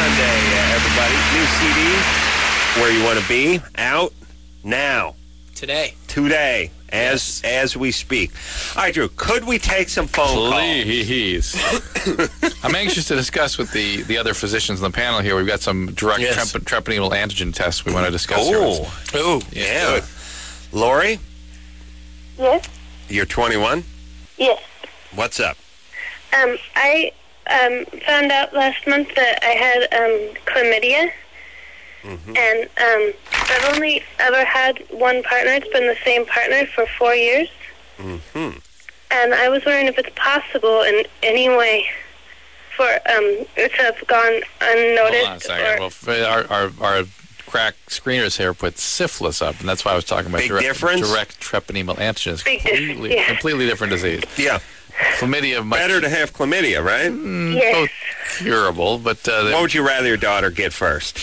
Sunday, everybody. New CD, Where You Want to Be, out now. Today. As we speak. All right, Drew, could we take some phone calls? Please. I'm anxious to discuss with the other physicians on the panel here. We've got some direct treponemal antigen tests we want to discuss here. Oh, yeah. Lori? Yes. You're 21? Yes. What's up? I found out last month that I had chlamydia. Mm-hmm. And I've only ever had one partner. It's been the same partner for 4 years. Mm-hmm. And I was wondering if it's possible in any way for it to have gone unnoticed. Hold on a second. Well, our crack screeners here put syphilis up, and that's why I was talking about direct treponemal antigens. Completely different disease. Yeah. Chlamydia might better to have chlamydia, right? Yes. Both curable, but what would you rather your daughter get first?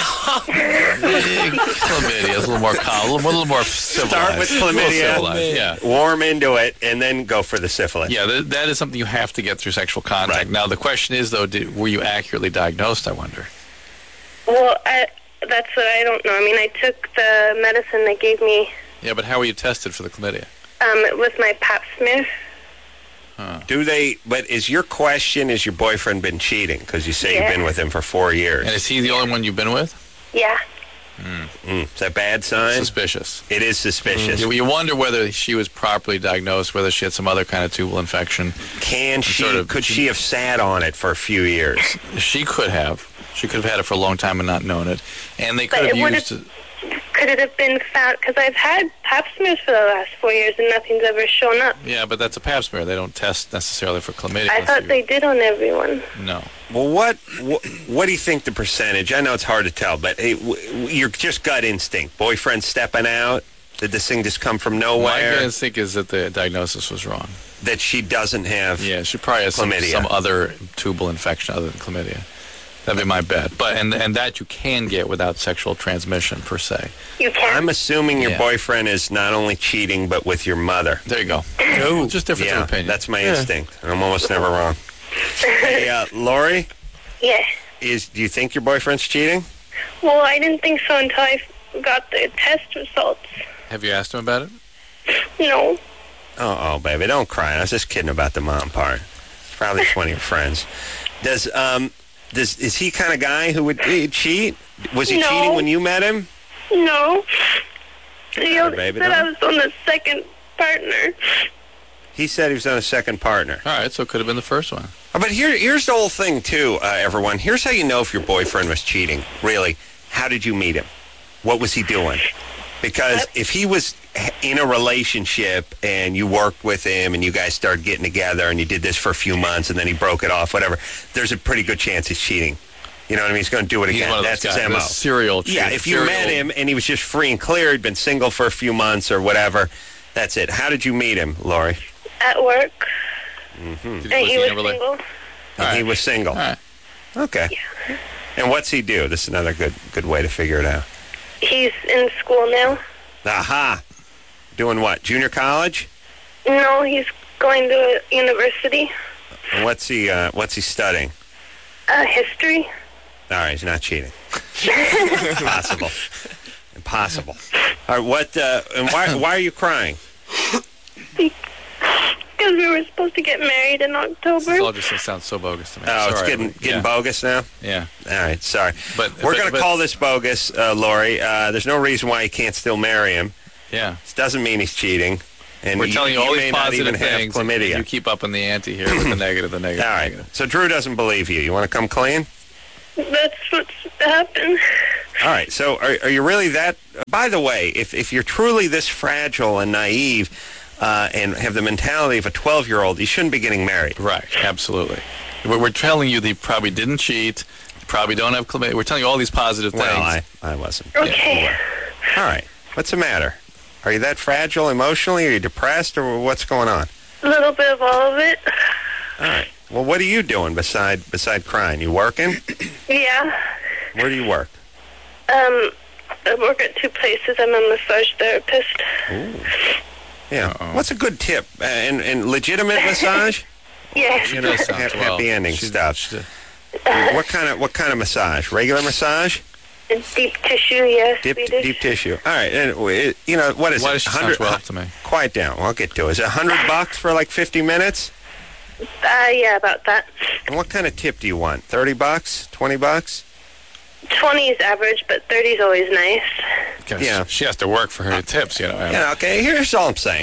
Chlamydia is a little more civilized. Start with chlamydia, yeah. Warm into it, and then go for the syphilis. Yeah, that is something you have to get through sexual contact. Right. Now, the question is, though, were you accurately diagnosed, I wonder? Well, that's what I don't know. I mean, I took the medicine they gave me. Yeah, but how were you tested for the chlamydia? With my pap smear. But is your question, has your boyfriend been cheating? Because you say you've been with him for 4 years. And is he the only one you've been with? Yeah. Is that a bad sign? Suspicious. It is suspicious. You wonder whether she was properly diagnosed, whether she had some other kind of tubal infection. Could she have sat on it for a few years? She could have. She could have had it for a long time and not known it. And they could have used it. Could it have been found? Because I've had pap smears for the last 4 years and nothing's ever shown up. Yeah, but that's a pap smear. They don't test necessarily for chlamydia. I thought they did on everyone. No. Well, what do you think the percentage? I know it's hard to tell, but your just gut instinct. Boyfriend stepping out? Did this thing just come from nowhere? My gut instinct is that the diagnosis was wrong. That she doesn't have Yeah, she probably has some other tubal infection other than chlamydia. That'd be my bet. But and that you can get without sexual transmission, per se. You can? I'm assuming your boyfriend is not only cheating, but with your mother. There you go. Just difference of opinion. That's my instinct. I'm almost never wrong. Hey, Lori? Yeah. Do you think your boyfriend's cheating? Well, I didn't think so until I got the test results. Have you asked him about it? No. Oh, baby, don't cry. I was just kidding about the mom part. Probably just one of your friends. Is he kind of guy who would cheat? Was he cheating when you met him? No. He said baby, I was on the second partner. He said he was on a second partner. All right, so it could have been the first one. But here's the whole thing, too, everyone. Here's how you know if your boyfriend was cheating. Really, how did you meet him? What was he doing? Because if he was in a relationship and you worked with him and you guys started getting together and you did this for a few months and then he broke it off, whatever, there's a pretty good chance he's cheating. You know what I mean? He's going to do it again. One of That's those his guys, MO. Serial cheater. Yeah, if you met him and he was just free and clear, he'd been single for a few months or whatever, that's it. How did you meet him, Lori? At work. Mm-hmm. And he was single. And he was single. All right. Okay. Yeah. And what's he do? This is another good way to figure it out. He's in school now. Aha. Doing what? Junior college? No, he's going to university. And what's he studying? History. All right, he's not cheating. Impossible. All right, and why are you crying? Because we were supposed to get married in October. This all just sounds so bogus to me. Oh, sorry, it's getting bogus now? Yeah. All right, sorry. But we're going to call this bogus, Lori. There's no reason why you can't still marry him. Yeah. This doesn't mean he's cheating. And we're telling you all these positive things. Chlamydia. You keep up in the ante here with the negative. All right. So Drew doesn't believe you. You want to come clean? That's what's happened. All right. So are you really that? By the way, if you're truly this fragile and naive and have the mentality of a 12-year-old, you shouldn't be getting married. Right. Absolutely. We're telling you that he probably didn't cheat. You probably don't have chlamydia. We're telling you all these positive things. Well, I wasn't. Okay. Yeah, all right. What's the matter? Are you that fragile emotionally? Are you depressed, or what's going on? A little bit of all of it. All right. Well, what are you doing beside crying? You working? Yeah. Where do you work? I work at 2 places. I'm a massage therapist. Ooh. Yeah. What's a good tip? And legitimate massage? Yeah. Happy ending stuff. What kind of massage? Regular massage? Deep tissue, yes. Deep tissue. All right, and what is it? 100. Well to me. Quiet down. I'll get to it. Is it $100 for like 50 minutes? Yeah, about that. And what kind of tip do you want? $30? $20? 20 is average, but 30 is always nice. Yeah, she has to work for her tips, okay, here's all I'm saying.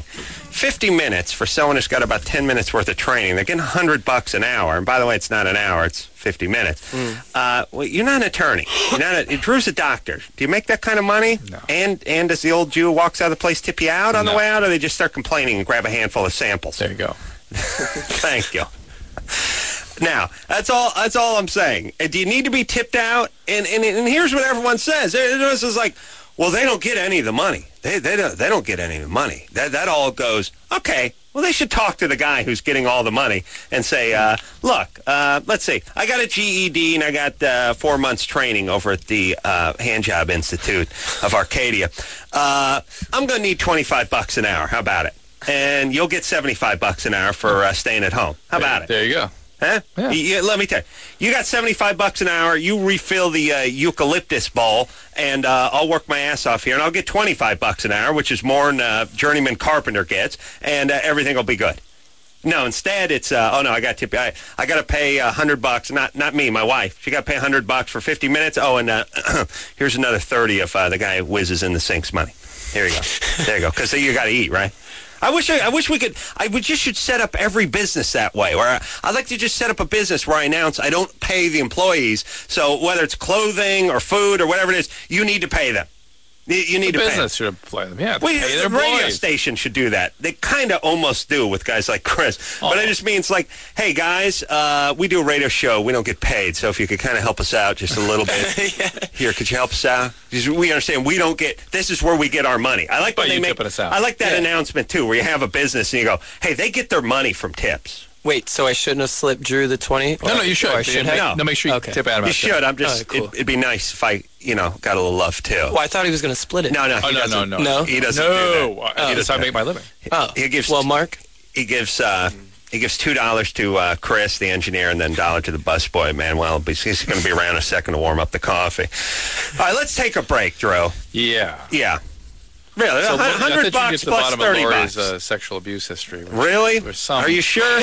50 minutes for someone who's got about 10 minutes worth of training. They're getting $100 an hour. And by the way, it's not an hour, it's 50 minutes. Well, you're not an attorney. Drew's a doctor. Do you make that kind of money? No. And as the old Jew walks out of the place, tip you out on the way out, or they just start complaining and grab a handful of samples? There you go. Thank you. Now, that's all I'm saying. Do you need to be tipped out? And here's what everyone says. This is like, well, they don't get any of the money. They don't get any of the money. That all goes, okay, well, they should talk to the guy who's getting all the money and say, look, let's see, I got a GED and I got 4 months training over at the Handjob Institute of Arcadia. I'm going to need $25 an hour. How about it? And you'll get $75 an hour for staying at home. How about it? There you go. Huh? Yeah. Let me tell you. You got $75 an hour. You refill the eucalyptus bowl, and I'll work my ass off here, and I'll get $25 an hour, which is more than a journeyman carpenter gets, and everything will be good. No, instead it's I got tip. I got to pay $100. Not me, my wife. She got to pay $100 for 50 minutes. Oh, and here's another 30 of the guy who whizzes in the sink's money. Here you go. There you go. Because you got to eat, right? I wish we could. We just should set up every business that way. Where I'd like to just set up a business where I announce I don't pay the employees. So whether it's clothing or food or whatever it is, you need to pay them. You need to pay them. Business should play them. Yeah, pay their the radio employees. station should do that. They kind of almost do with guys like Chris. But I just mean it's like, hey guys, we do a radio show. We don't get paid. So if you could kind of help us out just a little bit, here, could you help us out? We understand we don't get. This is where we get our money. I like when they make. Us out. I like that announcement too, where you have a business and you go, hey, they get their money from tips. Wait, so I shouldn't have slipped Drew the 20? No, you should. I should have? No, make sure you tip Adam. You should. I'm just. Cool. It'd be nice if I, got a little love too. Well, I thought he was going to split it. No. No. He doesn't. Do that. That's how I make my living. He gives. Well, Mark? He gives $2 to Chris, the engineer, and then $1 to the busboy. Manuel, he's going to be around a second to warm up the coffee. All right, let's take a break, Drew. Yeah. Really? So $100 plus $30. Sexual abuse history. Really? Are you sure?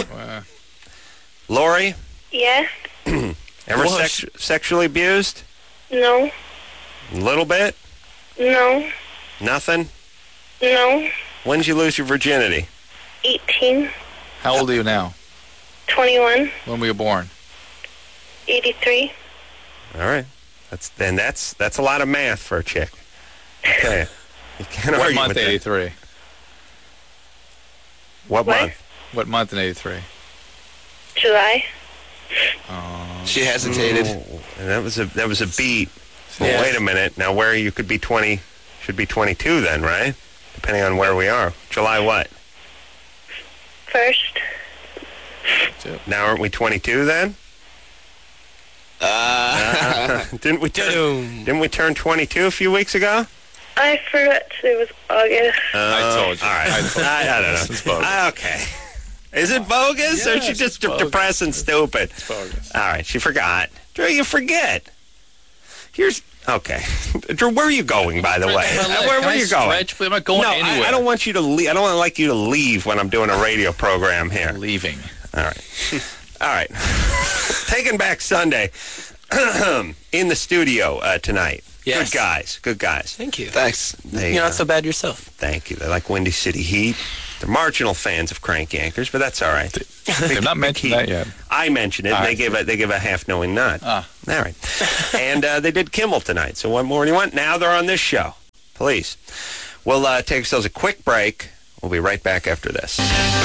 Lori? Yes. Ever sexually abused? No. A little bit? No. Nothing? No. When did you lose your virginity? 18. How old are you now? 21. When were you born? 83. All right. That's a lot of math for a chick. Okay. You can't What argue month with 83? What month? What month in 83? July. She hesitated. And that was a beat. Well, wait a minute. Now where you could be 20, should be 22 then, right? Depending on where we are. July what? 1st. Now aren't we 22 then? Didn't we turn 22 a few weeks ago? I forgot it was August. I told you. All right. I don't know. It's bogus. Okay. Is it bogus, or is she just depressed and stupid? It's bogus. All right, she forgot. Drew, you forget. Okay. Drew, where are you going, by the way? Where are you going? I'm not going anywhere. I don't want you to leave. I don't want you to leave when I'm doing a radio program here. Leaving. All right. Taking Back Sunday in the studio tonight. Yes. Good guys. Thank you. Thanks. You're not so bad yourself. Thank you. They like Windy City Heat. They're marginal fans of Crank Yankers, but that's all right. They've not mentioned that yet. I mentioned it, and they give a half-knowing nod. All right. And they did Kimmel tonight, so what more do you want? Now they're on this show. Please. We'll take ourselves a quick break. We'll be right back after this.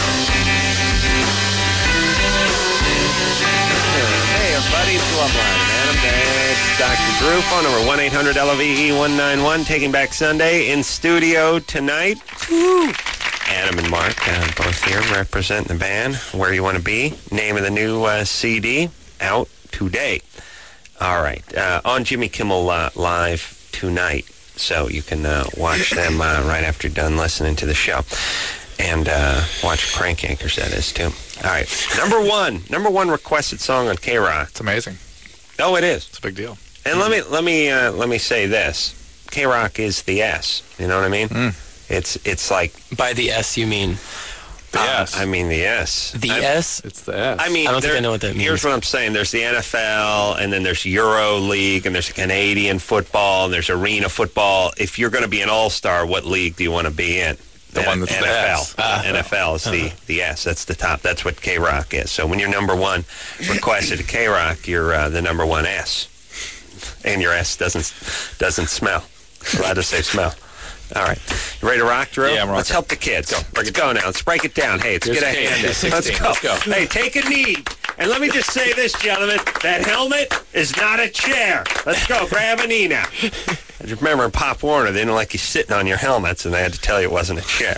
Hey, everybody. It's Love Line. Adam, that's Dr. Drew. Phone number 1-800-LOVE-191. Taking Back Sunday in studio tonight. Woo. Adam and Mark, both here representing the band. Where You Want to Be. Name of the new CD out today. All right. On Jimmy Kimmel Live tonight. So you can watch them right after you're done listening to the show. And watch Crank Yankers, that is, too. All right. Number one requested song on K-Rock. It's amazing. Oh, it is. It's a big deal. And let me say this. K-Rock is the S. You know what I mean? It's like... By the S, you mean? The S. I mean the S. The S? It's the S. I mean, I don't think I know what that means. Here's what I'm saying. There's the NFL, and then there's Euro League, and there's Canadian football, and there's arena football. If you're going to be an all-star, what league do you want to be in? The one that's NFL. the S. NFL is the S. That's the top. That's what K-Rock is. So when you're number one requested to K-Rock, you're the number one S. And your S doesn't smell. Allowed to say smell. All right. You ready to rock, Drew? Yeah, I'm rocking. Let's help the kids. Let's go now. Let's break it down. Hey, let's get a hand. Let's go. Hey, take a knee. And let me just say this, gentlemen. That helmet is not a chair. Let's go. Grab a knee now. I just remember in Pop Warner, they didn't like you sitting on your helmets, and they had to tell you it wasn't a chair.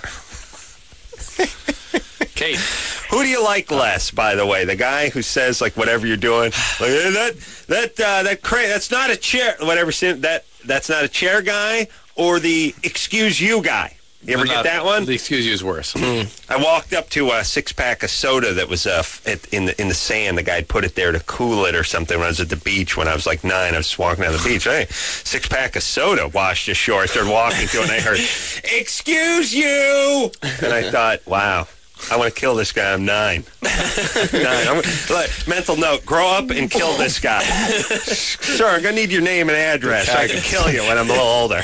Kate. Who do you like less, by the way? The guy who says, like, whatever you're doing, like, that's not a chair, whatever, that's not a chair guy, or the excuse you guy? You ever get that one? The excuse you is worse. I walked up to a six-pack of soda that was in the sand. The guy put it there to cool it or something when I was at the beach when I was like 9. I was just walking down the beach. Hey, six-pack of soda washed ashore. I started walking to it, and I heard, excuse you! And I thought, wow. I want to kill this guy. I'm 9. Mental note, grow up and kill this guy. Sir, I'm going to need your name and address so I can kill you when I'm a little older.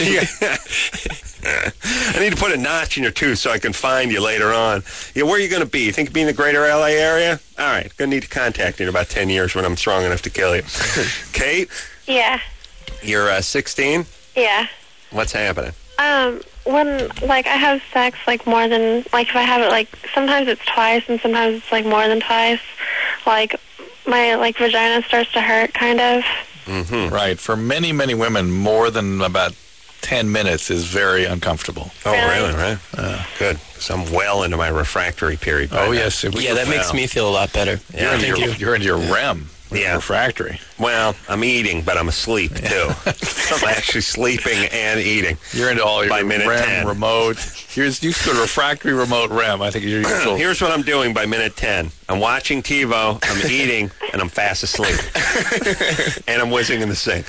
I need to put a notch in your tooth so I can find you later on. Yeah, where are you going to be? You think you'll be in the greater L.A. area? All right. Going to need to contact you in about 10 years when I'm strong enough to kill you. Kate? Yeah. You're 16? Yeah. What's happening? When, like, I have sex, like, more than, like, if I have it, like, sometimes it's twice and sometimes it's, like, more than twice. Like, my, like, vagina starts to hurt, kind of. Mm-hmm. Right. For many, many women, more than about 10 minutes is very uncomfortable. Oh, really? Right? Good. So I'm well into my refractory period. Oh, yes. That makes me feel a lot better. Yeah, you're into your REM. Yeah. Refractory. Well, I'm eating, but I'm asleep, too. I'm actually sleeping and eating. You're into all your by minute REM 10. Remote. You're used to refractory remote REM. I think you're usual. Here's what I'm doing by minute 10. I'm watching TiVo, I'm eating, and I'm fast asleep. And I'm whizzing in the sink.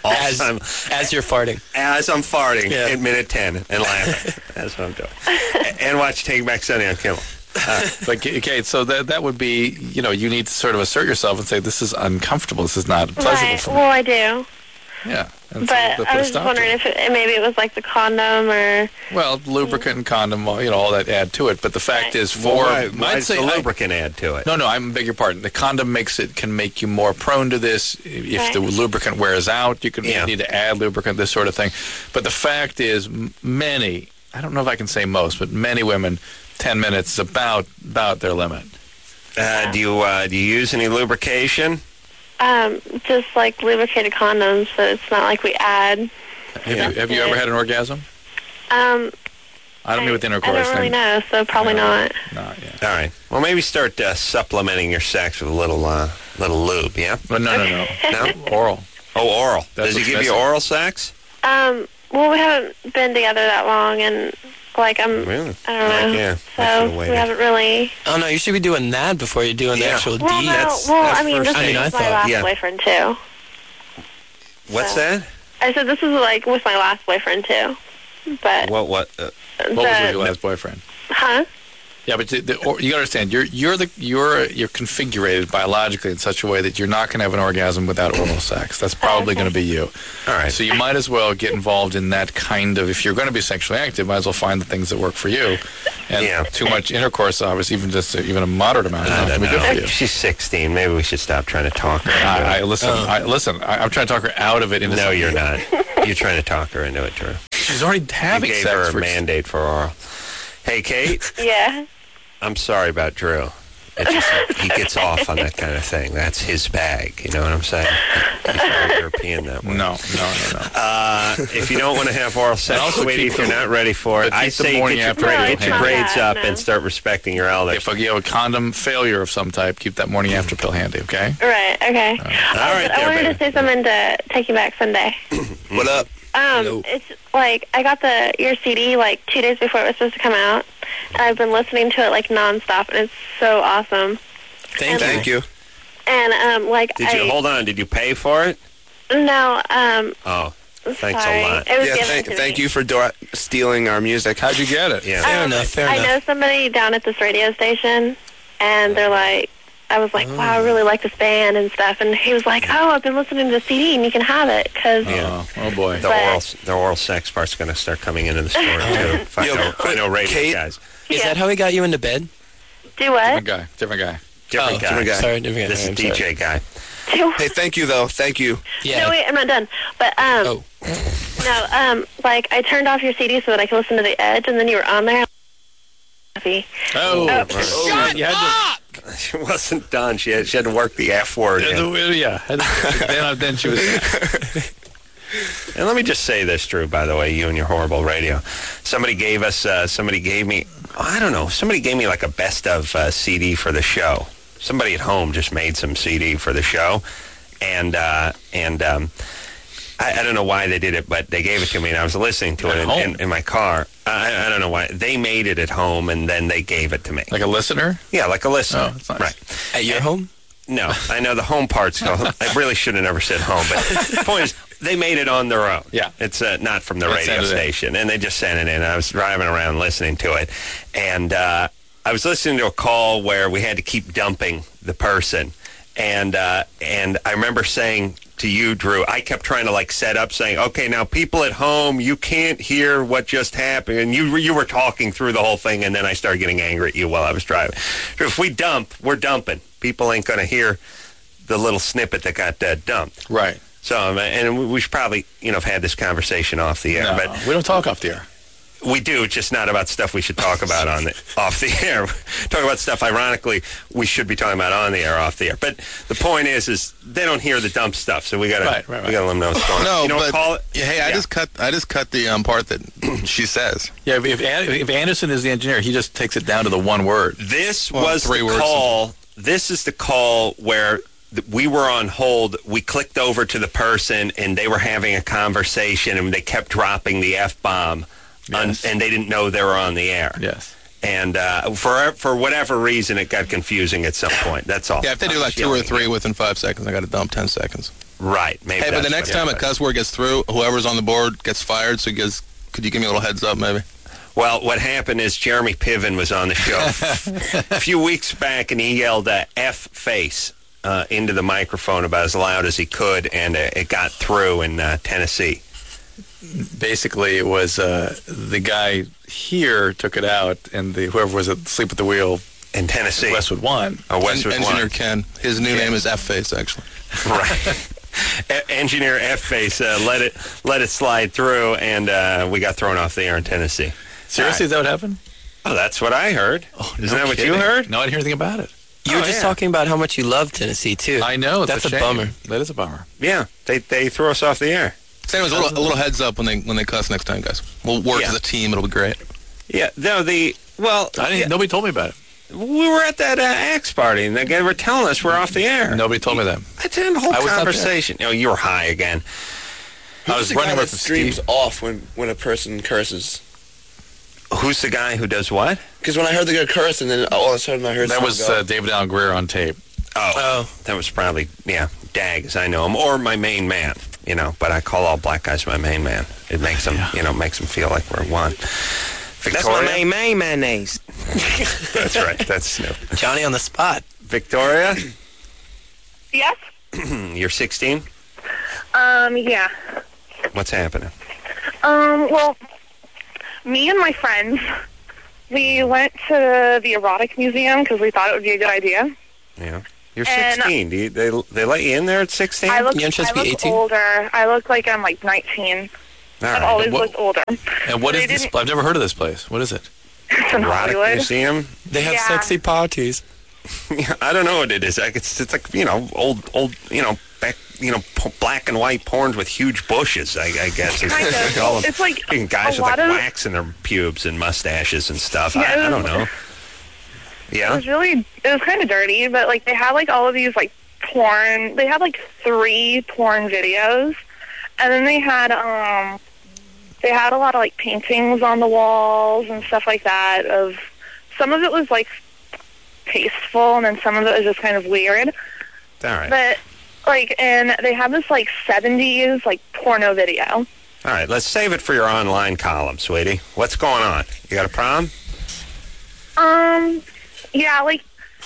As you're farting. As I'm farting at minute 10 and laughing. That's what I'm doing. And watch Take Back Sunday on Kimmel. But Kate, so that would be, you need to sort of assert yourself and say, this is uncomfortable, this is not pleasurable for me. Well, I do. Yeah. But I was just wondering if maybe it was like the condom or... Well, lubricant and condom, all that add to it. But the fact is, why does the lubricant add to it? No, I beg your pardon. The condom can make you more prone to this. If the lubricant wears out, you need to add lubricant, this sort of thing. But the fact is, many, I don't know if I can say most, but many women, 10 minutes is about their limit. Do you use any lubrication? Just like lubricated condoms, so it's not like we add. Have you ever had an orgasm? I don't know what the intercourse thing. I don't really know, so probably not. Not yet. All right. Well, maybe start supplementing your sex with a little lube, yeah? But no. No? Oral. Oh, oral. That's Does he give you oral sex? Well, we haven't been together that long, and like really? I don't know. Yeah. So we haven't really. Oh no, you should be doing that before you're doing the actual well, deed. No, That's I mean, this first is thing. with my last boyfriend too. What's that? I said this is like with my last boyfriend too, but what was with your last boyfriend? Huh? Yeah, but you got to understand, you're configured biologically in such a way that you're not going to have an orgasm without oral sex. That's probably going to be you. All right. So you might as well get involved in that kind of. If you're going to be sexually active, might as well find the things that work for you. And too much intercourse, obviously, even a moderate amount, is not going to be good for you. She's 16. Maybe we should stop trying to talk her. Listen. I'm trying to talk her out of it. No, you're not. You're trying to talk her into it, Drew. She's already having sex. You gave her a mandate for oral. Hey, Kate. Yeah. I'm sorry about Drew. He gets off on that kind of thing. That's his bag. You know what I'm saying? He's very European that way. No. If you don't want to have oral sex, sweetie, if you're not ready for it, I say get your grades up and start respecting your elders. If you have a condom failure of some type, keep that morning after pill handy, okay? Right, okay. All right, I wanted to say something to Take You Back Sunday. What up? It's like I got your CD like 2 days before it was supposed to come out, and I've been listening to it like nonstop, and it's so awesome. Thank you. And Did you hold on? Did you pay for it? No. Oh, thanks sorry. a lot. It was given to Thank me. you for stealing our music. How'd you get it? Yeah. Fair enough. I know somebody down at this radio station, and they're like, I was like, wow, I really like this band and stuff. And he was like, oh, I've been listening to the CD, and you can have it. Cause Oh boy. The oral sex part's going to start coming into the store, too. If I know radio Kate, guys. Is that how he got you into bed? Do what? Different guy. Different guy. Sorry, different guy. This is I'm DJ sorry. guy. Hey, thank you, though. Thank you. Yeah. No, wait, I'm not done. But, Oh. no, like, I turned off your CD so that I could listen to The Edge, and then you were on there. Happy. Shut you had She wasn't done. She had to work the F word in. Then she was. And let me just say this, Drew, by the way, you and your horrible radio. Somebody gave me, I don't know, somebody gave me like a best of CD for the show. Somebody at home just made some CD for the show. And I don't know why they did it, but they gave it to me, and I was listening to it in my car. I don't know why. They made it at home, and then they gave it to me. Like a listener? Yeah, like a listener. Oh, that's nice. Right. At your home? No, I know the home part's called. I really should have never said home, but the point is, they made it on their own. Yeah. It's not from the They radio sent it in. station, and they just sent it in. I was driving around listening to it, and I was listening to a call where we had to keep dumping the person, and I remember saying to you, Drew, I kept trying to like set up saying, okay, now people at home, you can't hear what just happened, and you were talking through the whole thing, and then I started getting angry at you while I was driving. Drew, if we dump, we're dumping. People ain't going to hear the little snippet that got dumped. Right. So, and we should probably, have had this conversation off the air, No, but we don't talk off the air. we do. It's just not about stuff we should talk about off the air. Talk about stuff, ironically, we should be talking about on the air, off the air. But the point is they don't hear the dump stuff, so we gotta we gotta let them know what's going on. No, You know but call it? hey, I just cut the part that she says. Yeah, if Anderson is the engineer, he just takes it down to the one word. This Well, was 3 the words. call. This is the call where we were on hold. We clicked over to the person, and they were having a conversation, and they kept dropping the F-bomb, Yes. and they didn't know they were on the air. Yes. And for whatever reason, it got confusing at some point. That's all. Yeah, if they do like 2 or 3 within 5 seconds, I got to dump 10 seconds. Right. Maybe. Hey, but the that's next what time a happened. cuss word gets through, whoever's on the board gets fired. So could you give me a little heads up, maybe? Well, what happened is Jeremy Piven was on the show a few weeks back, and he yelled F-face into the microphone about as loud as he could, and it got through in Tennessee. Basically, it was the guy here took it out, and whoever was asleep at the wheel In Tennessee. Westwood won. Westwood Engineer won. Ken. His new name is F-Face, actually. Right. Engineer F-face let it slide through, and we got thrown off the air in Tennessee. Seriously, is that what happened? Oh, that's what I heard. Isn't No that what you kidding. heard? No, I didn't hear anything about it. You were just yeah. talking about how much you love Tennessee, too. I know. It's That's a shame. bummer. That is a bummer. Yeah, they threw us off the air. So anyways, a little heads up when they cuss next time, guys. We'll work Yeah. as a team. It'll be great. Yeah, no, Nobody told me about it. we were at that Axe party, and they were telling us we're off the air. Nobody told me that. I did the whole I was not there. conversation. Oh, you were high again. I was Who's the running guy with that the streams Steve. off when a person curses? Who's the guy who does what? Because when I heard the guy curse, and then all of a sudden I heard That someone was go, David Allen Greer on tape. Oh, that was probably, Dag, as I know him, or my main man, but I call all black guys my main man. It makes them, makes them feel like we're one. Victoria? main mayonnaise. That's right. That's Snoop. Johnny on the spot. Victoria, Yes? you're 16? Yeah. What's happening? Well, me and my friends, we went to the erotic museum because we thought it would be a good idea. Yeah. You're And- 16. They let you in there at 16? I look You don't supposed to be 18? older. I look like I'm like 19. All I've right. always What- looked older. And what They is this? didn't- I've never heard of this place. What is it? It's in Erotic Hollywood. museum? They have Yeah. sexy parties. I don't know what it is. It's like old back, black and white porns with huge bushes. I guess it's Kind of. all It's like guys a with like lot of- wax in their pubes and mustaches and stuff. Yeah, I don't know. It Yeah. was kind of dirty, but like they had like all of these like porn. They had like 3 porn videos, and then they had a lot of like paintings on the walls and stuff like that of some of it was like tasteful, and then some of it was just kind of weird. All right. But like, and they have this like 70s like porno video. All right, let's save it for your online column, sweetie. What's going on? You got a problem? Yeah, like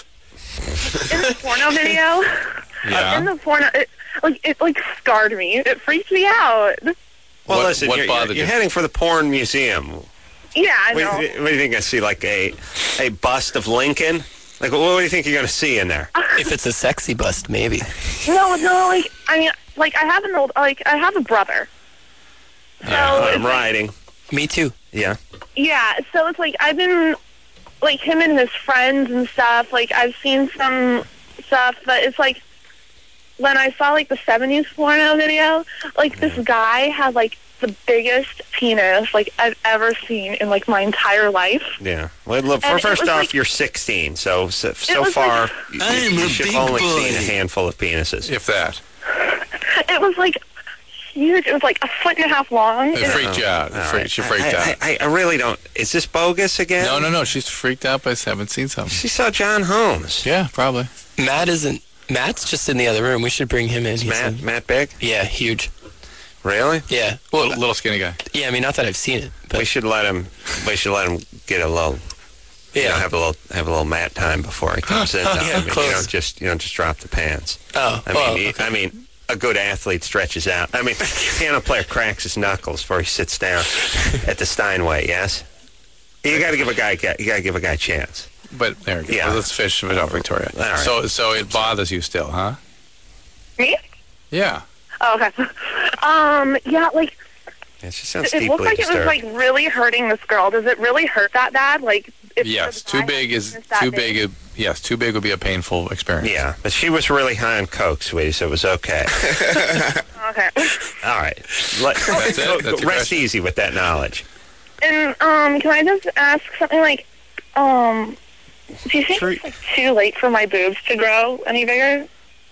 in the porno video. Yeah. In the porno, it scarred me. It freaked me out. Well, listen, what you're bothered you? heading for the porn museum. Yeah, I know. What do you think I see? Like a bust of Lincoln? Like, what do you think you're going to see in there? If it's a sexy bust, maybe. No, like, I mean, like, I have I have a brother. So I'm riding. Me too. Yeah. Yeah, so it's like, I've been, like, him and his friends and stuff, like, I've seen some stuff, but it's like, when I saw, like, the 70s porno video, like, this guy had, like, the biggest penis, like, I've ever seen in, like, my entire life. Yeah. Well, look, And it first was off, like- you're 16, so was far, like- you should have only seen a handful of penises. If that. It was, like, huge. It was, like, 1.5 feet long. It freaked you out. All right. She freaked out. I really don't. Is this bogus again? No. She's freaked out by haven't seen something. She saw John Holmes. Yeah, probably. Matt's just in the other room. We should bring him in. Matt Big? Yeah, huge. Really? Yeah. Well, little skinny guy. Yeah, I mean, not that I've seen it, but We should let him get a little. yeah. Have a little Matt time before he comes in. Yeah, I mean, close. you don't just drop the pants. Oh, I mean, a good athlete stretches out. I mean, piano player cracks his knuckles before he sits down at the Steinway. Yes, you got to give a guy a chance. But there we go. Yeah. Well, let's fish it out, Victoria. All right. So it bothers you still, huh? Me? Yeah. Oh, okay. Yeah, like, Yeah, she sounds it deeply looked like disturbed. it was, like, really hurting this girl. Does it really hurt that bad? Like, if Yes. the Too guy big has is penis that too big. Yes. Too big would be a painful experience. Yeah, but she was really high on coke, sweetie, so it was okay. Okay. All right. That's it? That's your Rest question? easy with that knowledge. And, can I just ask something like, do you think Sure. it's, like, too late for my boobs to grow any bigger?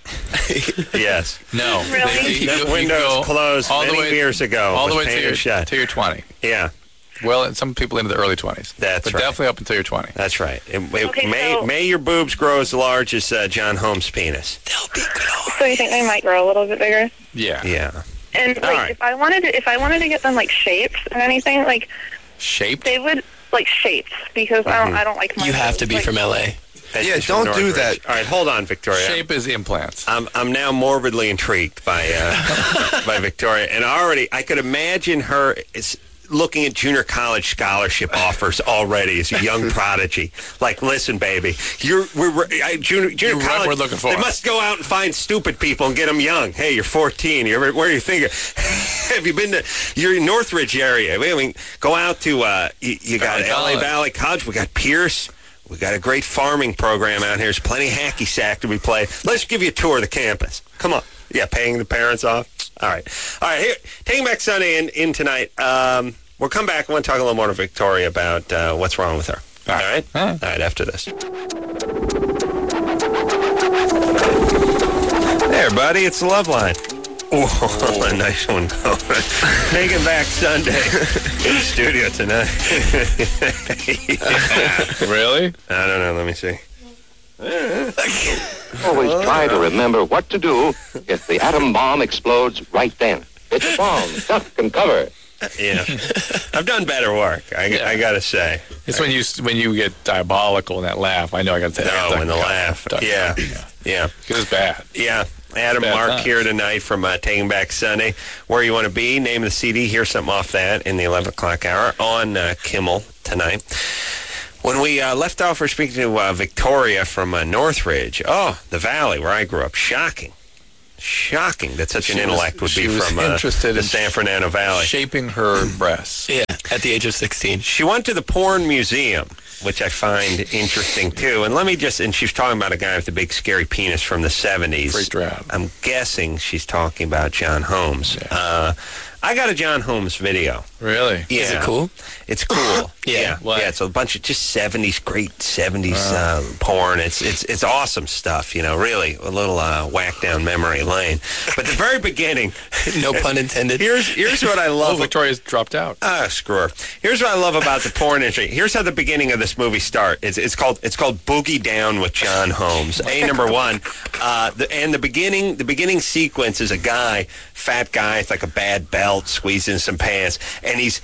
Yes. Really? No. That you window go was closed all the many way- years ago. All It the was way painted shut. to your 20. Yeah, Well, and some people into the early 20s. That's but right. definitely up until you're 20. that's right. Okay, May your boobs grow as large as John Holmes' penis. they'll be good. So you think they might grow a little bit bigger? Yeah. Yeah. And All like, right. if I wanted to get them like shaped and anything, like Shaped? they would like shaped because I don't like my You have boobs, to be like, from L.A. That's Yeah, just from don't do Northridge. that. All right, hold on, Victoria. Shape is implants. I'm now morbidly intrigued by by Victoria, and I could imagine her looking at junior college scholarship offers already as a young prodigy. Like, listen, baby, junior You're college. what we're looking for. They must go out and find stupid people and get them young. Hey, you're 14. Where are you thinking? Have you been to? You're in Northridge area. I mean, go out to. You got Valley LA College. Valley College. We got Pierce. We got a great farming program out here. There's plenty of hacky sack to be played. Let's give you a tour of the campus. Come on. Yeah, paying the parents off. All right. Here, Taking Back Sunday in tonight. We'll come back. I want to talk a little more to Victoria about what's wrong with her. All right? All right. All right, after this. There, buddy. It's the Love Line. Oh, a nice one going. Taking Back Sunday in the studio tonight. Really? I don't know. Let me see. Always try to remember what to do if the atom bomb explodes right then. It's a bomb. Duck and cover. Yeah. I've done better work, I got to say. It's when you get diabolical in that laugh. I know I got to No, in the laugh. Yeah. Yeah. Because it's bad. Yeah. Adam Bad Mark times. here tonight from Taking Back Sunday. Where You Want to Be, name of the CD, hear something off that in the 11 o'clock hour on Kimmel tonight. When we left off, we're speaking to Victoria from Northridge. Oh, the Valley, where I grew up. Shocking that such an intellect would be she was from interested the in San Fernando Valley. Shaping her breasts. Yeah, at the age of 16. She went to the porn museum, which I find interesting, too. And she's talking about a guy with a big, scary penis from the 70s. Freaked her out. I'm guessing she's talking about John Holmes. Yeah. I got a John Holmes video. Really? Yeah. Is it cool? It's cool. Yeah. What? Yeah, it's a bunch of just 70s, great 70s porn. It's awesome stuff, really. A little whack down memory lane. But the very beginning... No pun intended. Here's what I love. Victoria's dropped out. Screw her. Here's what I love about the porn industry. Here's how the beginning of this movie starts. It's called Boogie Down with John Holmes. Number one. The beginning sequence is a guy, fat guy, with like a bad belt, squeezing some pants, and he's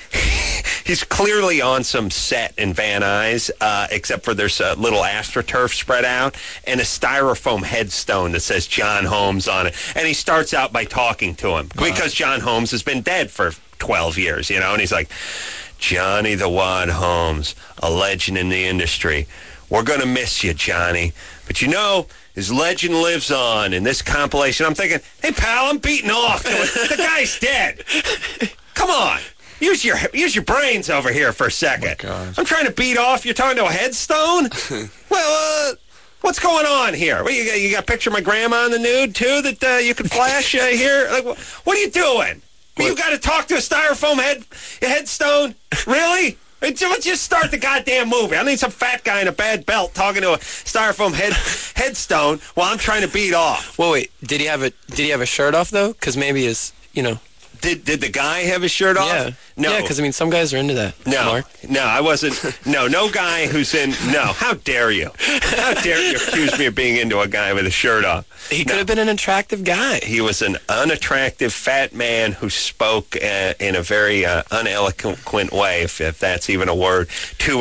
clearly on some set in Van Nuys, except for there's a little AstroTurf spread out and a styrofoam headstone that says John Holmes on it. And he starts out by talking to him because John Holmes has been dead for 12 years, and he's like, Johnny the Wad Holmes, a legend in the industry. We're going to miss you, Johnny. But his legend lives on in this compilation. I'm thinking, hey, pal, I'm beating off to it. The guy's dead. Come on. Use your brains over here for a second. Oh, I'm trying to beat off. You're talking to a headstone? Well, what's going on here? What, you got a picture of my grandma in the nude, too, that you can flash here? Like, what are you doing? You got to talk to a styrofoam headstone? Really? Let's just start the goddamn movie. I need some fat guy in a bad belt talking to a styrofoam headstone while I'm trying to beat off. Well, wait. Did he have a shirt off though? Because maybe his, Did the guy have his shirt off? Yeah. No. Yeah, because some guys are into that. No. Mark. No, I wasn't. No guy who's in. No. How dare you? How dare you accuse me of being into a guy with a shirt off? He could have been an attractive guy. He was an unattractive fat man who spoke in a very uneloquent way, if that's even a word, to a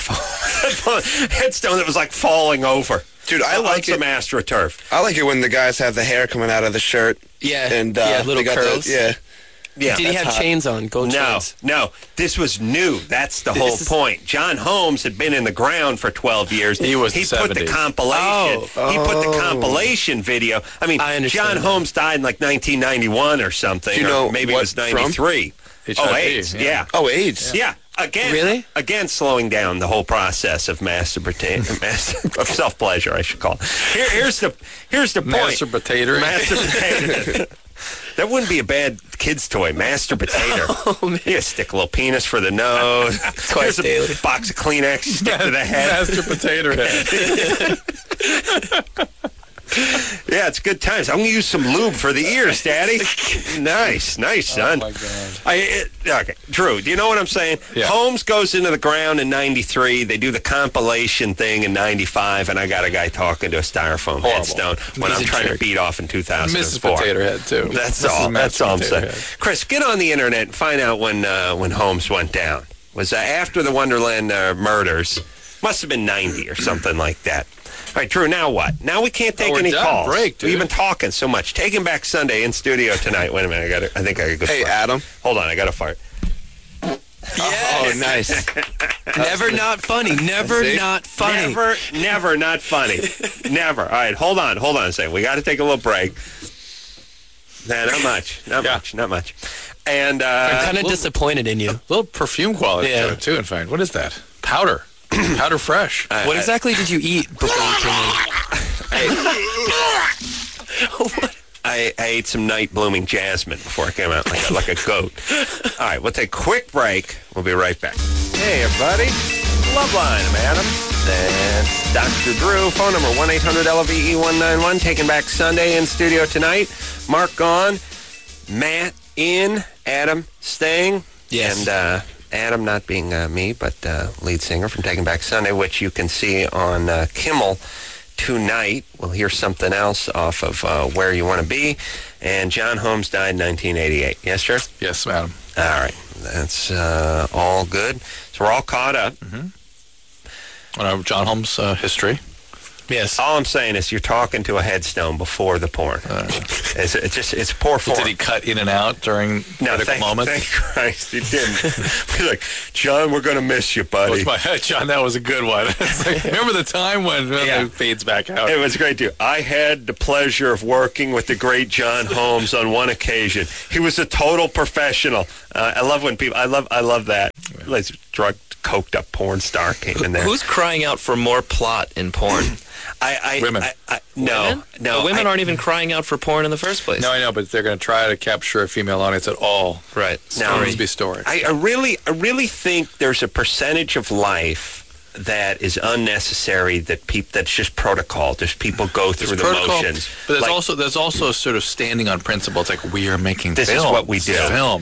styrofoam headstone that was like falling over. Dude, I like some AstroTurf. I like it when the guys have the hair coming out of the shirt. Yeah. And little they got curls. Yeah. Yeah, Did he have chains on? Gold chains? No. This was new. That's the whole point. John Holmes had been in the ground for 12 years. He was He the put the 70s. compilation. He put the compilation video. I mean, I understand John that. Holmes died in like 1991 or something. Do you know or maybe it what was 93. HIV, Oh, AIDS. Yeah. Oh, AIDS. Yeah. Again, Really? Again, slowing down the whole process of of self-pleasure, I should call it. Here's the point. Masturbator. Masturbator. That wouldn't be a bad kid's toy, Masturbator. Oh, man. You stick a little penis for the nose. Twice Here's a daily. box of Kleenex, stick to the head. Master Potato Head. Yeah, it's good times. I'm going to use some lube for the ears, Daddy. Nice, son. Oh, my God. Okay, Drew, do you know what I'm saying? Yeah. Holmes goes into the ground in 93. They do the compilation thing in 95, and I got a guy talking to a styrofoam headstone when He's I'm a trying to jerk. beat off in 2004. Mrs. Potato Head, too. That's Mrs. all. That's all I'm Potato saying. Head. Chris, get on the internet and find out when Holmes went down. Was after the Wonderland murders. Must have been 90 or something like that. All right, Drew, now what? Now we can't take we're any done. calls. Break, dude. We've been talking so much. Taking Back Sunday in studio tonight. Wait a minute. I think I got to go Hey, fart. Adam. Hold on. I got to fart. Oh, nice. Never not funny. Never See? not funny. Never not funny. Never. All right, hold on a second. We got to take a little break. Nah, not much. Not much. And I'm kind of disappointed in you. A little perfume quality Yeah. to it, too, in fact. What is that? Powder. Powder fresh. What exactly did you eat before you came in? I ate some night blooming jasmine before I came out like a goat. All right, we'll take a quick break. We'll be right back. Hey, everybody. Love Line. I'm Adam. That's Dr. Drew. Phone number 1-800-LVE-191. Taking Back Sunday in studio tonight. Mark gone. Matt in. Adam staying. Yes. And Adam not being me, but lead singer from Taking Back Sunday, which you can see on Kimmel tonight. We'll hear something else off of Where You Want to Be. And John Holmes died in 1988. Yes, sir? Yes, madam. All right. That's all good. So we're all caught up. On John Holmes' history. Yes. All I'm saying is you're talking to a headstone before the porn. It's poor form. Did he cut in and out during critical moments? Thank Christ he didn't. He's like, John, we're going to miss you, buddy. John, that was a good one. It's like, remember the time when Yeah. it fades back out? It was great, too. I had the pleasure of working with the great John Holmes on one occasion. He was a total professional. I love when people. I love that. This drug coked up porn star came in there. Who's crying out for more plot in porn? Women. No. Women aren't even crying out for porn in the first place. No, I know, but they're going to try to capture a female audience at all. Right. Stories be stories. I really think there's a percentage of life that is unnecessary, that's just protocol. Just people go through the motions. But there's also sort of standing on principle. It's like, we are making this film. is what we do.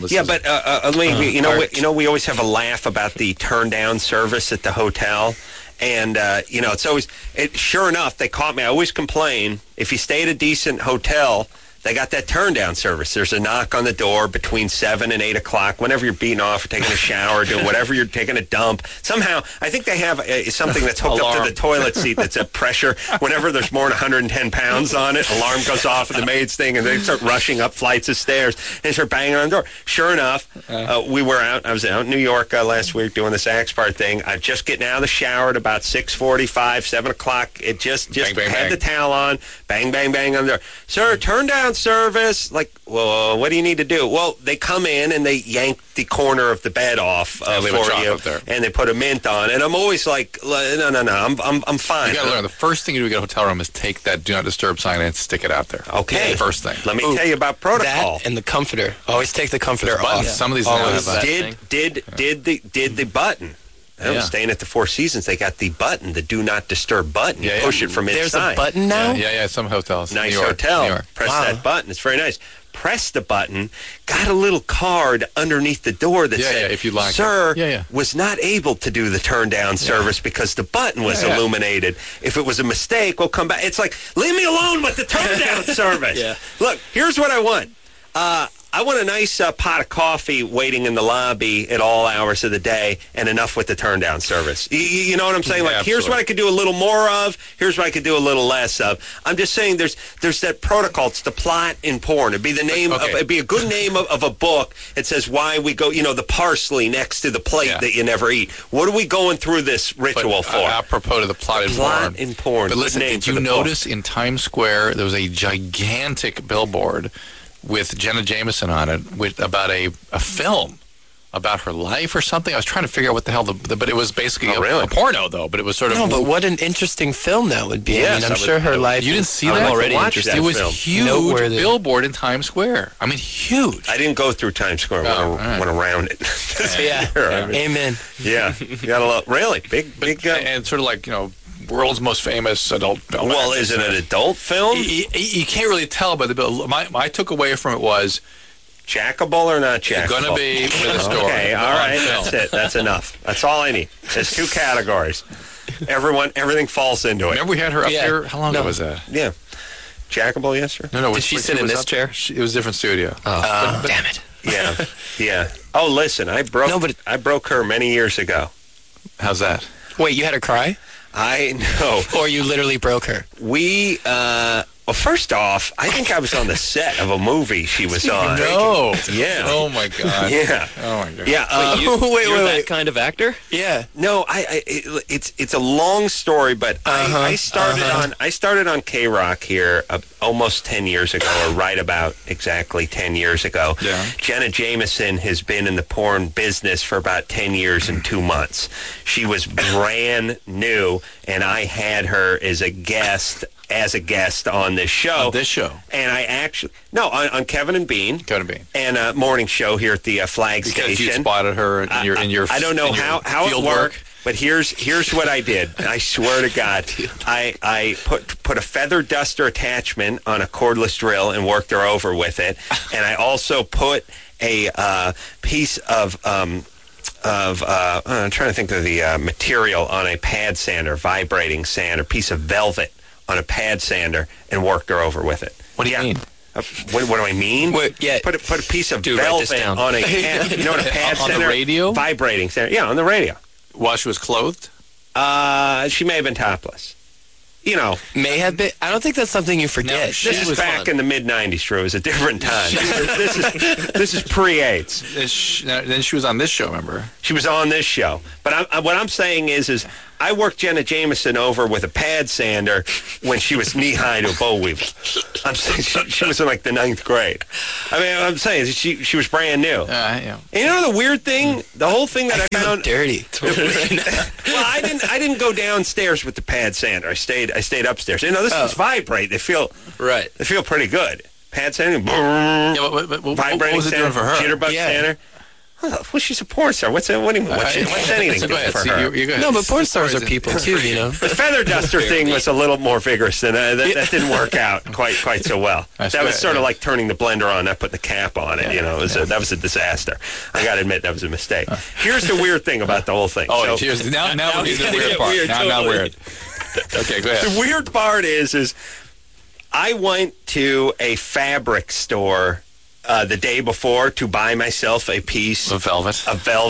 We always have a laugh about the turn down service at the hotel. And, it's always, sure enough, they caught me. I always complain, if you stay at a decent hotel, they got that turn-down service. There's a knock on the door between 7 and 8 o'clock, whenever you're beating off or taking a shower, doing whatever, you're taking a dump. Somehow, I think they have something that's hooked up to the toilet seat that's a pressure. Whenever there's more than 110 pounds on it, alarm goes off at the maid's thing, and they start rushing up flights of stairs, and they start banging on the door. Sure enough, I was out in New York last week doing this Axpart thing. I'm just getting out of the shower at about 6:45, 7 o'clock. It just bang, bang, had bang. the towel on, bang, bang, bang on the door. Sir, turn down service. Like, well, what do you need to do? Well, they come in and they yank the corner of the bed off for you, and they put a mint on. And I'm always like, no, I'm fine. You got to learn. The first thing you do to get a hotel room is take that "Do Not Disturb" sign and stick it out there. Okay, first thing. Let me tell you about protocol. That and the comforter. Always take the comforter off. Some of these now have that. Did the button. I was staying at the Four Seasons. They got the button, the Do Not Disturb button. You push it from inside. There's a button now? Yeah, some hotels. Nice New York, hotel. New York. Press that button. It's very nice. Press the button. Got a little card underneath the door that said, if you'd like Sir was not able to do the turn-down service because the button was illuminated. If it was a mistake, we'll come back. It's like, leave me alone with the turn-down service. Look, here's what I want. I want a nice pot of coffee waiting in the lobby at all hours of the day, and enough with the turn-down service. You know what I'm saying? Like, here's what I could do a little more of. Here's what I could do a little less of. I'm just saying there's that protocol. It's the plot in porn. It'd be the name it'd be a good name of a book. It says why we go, the parsley next to the plate that you never eat. What are we going through this ritual for? Apropos to the plot in porn. But listen, did you notice in Times Square there was a gigantic billboard with Jenna Jameson on it about a film about her life or something? I was trying to figure out what the hell but it was basically a porno, though. But it was sort of... No, but what an interesting film that would be. Yes, I'm sure her life... You didn't see that? Already interesting. It was huge billboard in Times Square. I mean, huge. I didn't go through Times Square. I went around it. Amen. Yeah. You got a lot... Really? Big... and sort of like, world's most famous adult film. Well, is it an adult film? You can't really tell by the bill. My took away from it was... Jackable or not jackable? It's going to be with a story. Okay, all right. That's it. That's enough. That's all I need. There's two categories. Everything falls into it. Remember we had her up here? How long ago was that? Yeah. Jackable, yes, sir? No. Did she sit in this chair? It was a different studio. Oh, damn it. Yeah. Oh, listen, I broke her many years ago. How's that? Wait, you had her cry? I know. Or you literally broke her? Well, first off, I think I was on the set of a movie she was on. No. Yeah. Oh, my God. Yeah. Oh, my God. Yeah. You're that kind of actor? Yeah. No, it's a long story, but I started on K-Rock here almost 10 years ago, or right about exactly 10 years ago. Yeah. Jenna Jameson has been in the porn business for about 10 years and 2 months. She was brand new, and I had her as a guest on this show. On this show? And I actually... No, on Kevin and Bean. Kevin and Bean. And a morning show here at the Flag Station. Because you spotted her in your I don't know how it worked, but here's what I did. I swear to God. I put a feather duster attachment on a cordless drill and worked her over with it. And I also put a piece of... I'm trying to think of the material on a pad sander, vibrating sander, piece of velvet on a pad sander, and worked her over with it. What do you mean? What do I mean? Wait, Put a piece of velvet on a pad, what a pad sander? On the radio? Vibrating sander. Yeah, on the radio. While she was clothed? She may have been topless. May have been. I don't think that's something you forget. This is back in the mid-'90s, Drew. It was a different time. This is pre-AIDS. Then she was on this show, remember? She was on this show. But what I'm saying is I worked Jenna Jameson over with a pad sander when she was knee-high to a boll weevil. I'm saying she was in like the 9th grade. I mean, I'm saying she was brand new. Yeah. And you know the weird thing? The whole thing that I found dirty. Well, I didn't go downstairs with the pad sander. I stayed upstairs. You know, this is vibrate. They feel pretty good. Pad sander, vibrating what was it doing for her? Jitterbug sander. Well, she's a porn star. What's anything doing for her? No, but porn stars are people too, you know. The feather duster thing was a little more vigorous, and that didn't work out quite so well. That was sort of like turning the blender on, not putting the cap on it. You know, that was a disaster. I got to admit, that was a mistake. Here's the weird thing about the whole thing. Oh, now we're getting the weird part. Now weird. Okay, go ahead. The weird part is I went to a fabric store the day before to buy myself a piece of velvet,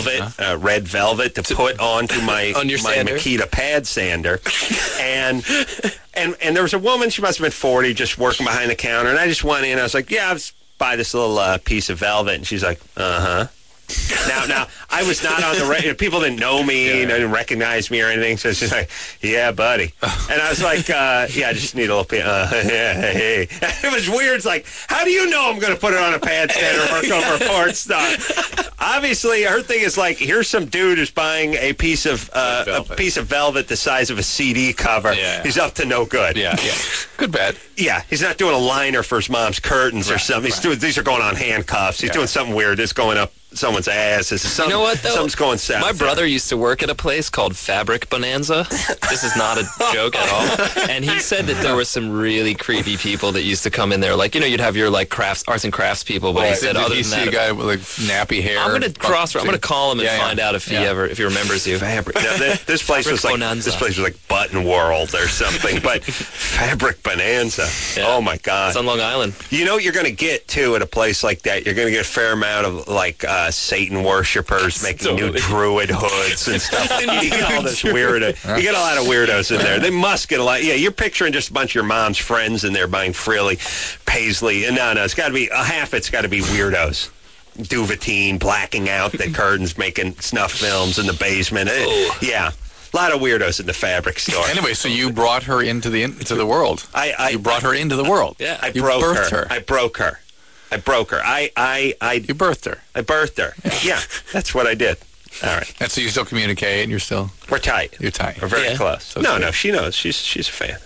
red velvet to put onto my Makita pad sander, and there was a woman. She must have been 40, just working behind the counter, and I just went in. I was like, "Yeah, I'll just buy this little piece of velvet," and she's like, "Uh huh." Now, I was not on the radio. People didn't know me, they didn't recognize me or anything. So she's like, "Yeah, buddy," and I was like, "Yeah, I just need a little." Hey. It was weird. It's like, how do you know I'm going to put it on a pad stand or work over porn stuff? Obviously, her thing is like, here's some dude who's buying a piece of velvet the size of a CD cover. Yeah. He's up to no good. Yeah. Good bet. Yeah, he's not doing a liner for his mom's curtains or something. These are going on handcuffs. He's doing something weird. It's going up someone's ass. You know what, though? Something's going south. My brother used to work at a place called Fabric Bonanza. This is not a joke at all. And he said that there were some really creepy people that used to come in there. Like, you know, you'd have your, like, arts and crafts people, but he said other than that... Did he see a guy with, like, nappy hair? I'm going to call him and find out if he remembers you. Fabric. Now, this place was like Button World or something, but Fabric Bonanza. Yeah. Oh, my God. It's on Long Island. You know what you're going to get, too, at a place like that? You're going to get a fair amount of, like, Satan worshippers making new druid hoods and stuff. You get all this weirdo. You get a lot of weirdos in there. They must get a lot. Yeah, you're picturing just a bunch of your mom's friends in there buying frilly paisley. And no, it's got to be it's got to be weirdos. Duvetine, blacking out the curtains, making snuff films in the basement. Yeah. A lot of weirdos in the fabric store. Anyway, so you brought her into the world. You brought her into the world. Yeah, I broke her. I broke her. You birthed her. I birthed her. Yeah, that's what I did. All right. And so you still communicate, and we're tight. You're tight. We're very close. So no, she knows. She's a fan.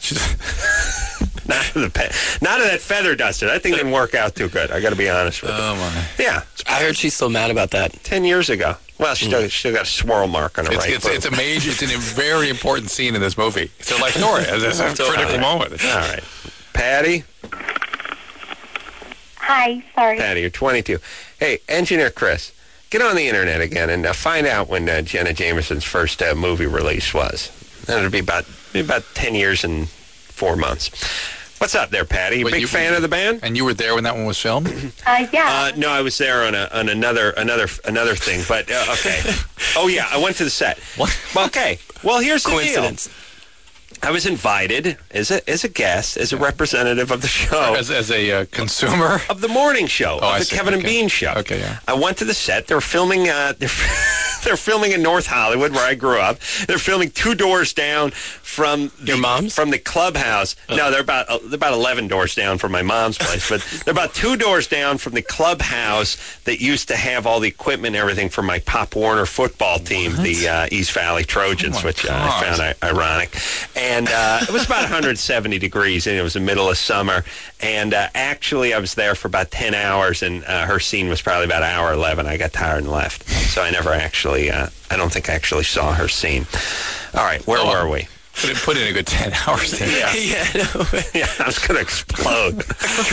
Not of that feather duster. That thing didn't work out too good. I got to be honest with you. Oh my. Yeah. I heard she's still mad about that. 10 years ago. Well, she still got a swirl mark on her right foot. It's a very important scene in this movie. It's a life story. It's a critical moment. All right. Patty? Hi, sorry. Patty, you're 22. Hey, Engineer Chris, get on the internet again and find out when Jenna Jameson's first movie release was. It'll be about 10 years and 4 months. What's up there, Patty? You big fan of the band? And you were there when that one was filmed? Yeah. No, I was there on another thing. But okay. Oh yeah, I went to the set. What? Okay. Well, here's the coincidence. deal. I was invited as a guest, as a representative of the show. As a consumer? Of the morning show, of the Kevin and Bean show. Okay, yeah. I went to the set. They were filming, they're filming in North Hollywood, where I grew up. They're filming 2 doors down from your mom's? From the clubhouse. Oh. No, they're about 11 doors down from my mom's place, but they're about 2 doors down from the clubhouse that used to have all the equipment and everything for my Pop Warner football team, the East Valley Trojans, which I found ironic. And it was about 170 degrees, and it was the middle of summer. And actually, I was there for about 10 hours, and her scene was probably about hour 11. I got tired and left. So I never actually, I don't think I actually saw her scene. All right, where were we? Put in a good 10 hours there. Yeah, I was going to explode.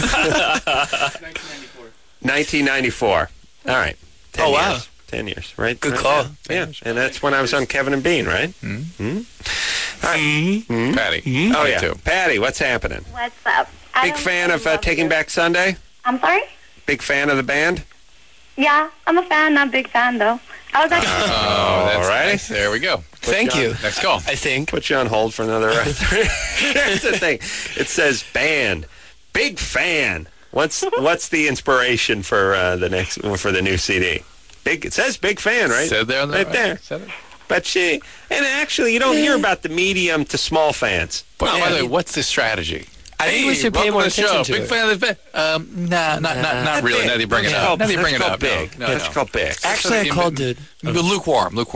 1994. All right. 10 years. Wow. 10 years, right? Good call. Yeah, and that's when I was on Kevin and Bean, right? Mm-hmm. All right. Mm-hmm. Patty. Mm-hmm. Oh, yeah. Too. Patty, what's happening? What's up? Big fan of Taking Back Sunday? I'm sorry? Big fan of the band? Yeah, I'm a fan. Not a big fan, though. I was actually... that's all right. Nice. There we go. Thank you. Next call. I think. Put you on hold for another... Here's the thing. It says band. Big fan. What's the inspiration for the new CD? It says big fan, right? Said there on the right there. Said it. But and actually, you don't hear about the medium to small fans. By the way, what's the strategy? I think we should pay more attention to Big it. fan of the not really. Now that you bring it up. That's called big. No. That's called big. Actually, I called it lukewarm.